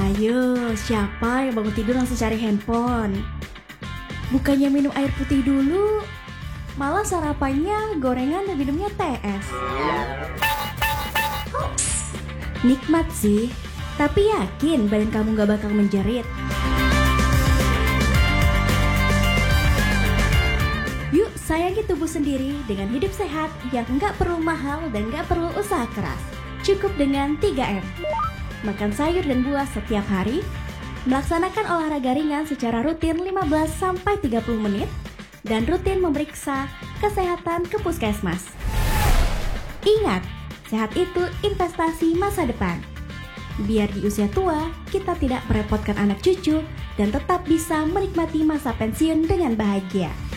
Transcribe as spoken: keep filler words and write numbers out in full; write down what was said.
Hayo, siapa yang bangun tidur langsung cari handphone? Bukannya minum air putih dulu, malah sarapannya gorengan dan minumnya T S. Nikmat sih, tapi yakin badan kamu gak bakal menjerit. Yuk sayangi tubuh sendiri dengan hidup sehat yang gak perlu mahal dan gak perlu usaha keras. Cukup dengan tiga M. Makan sayur dan buah setiap hari, melaksanakan olahraga ringan secara rutin lima belas sampai tiga puluh menit, dan rutin memeriksa kesehatan ke puskesmas. Ingat, sehat itu investasi masa depan. Biar di usia tua, kita tidak merepotkan anak cucu dan tetap bisa menikmati masa pensiun dengan bahagia.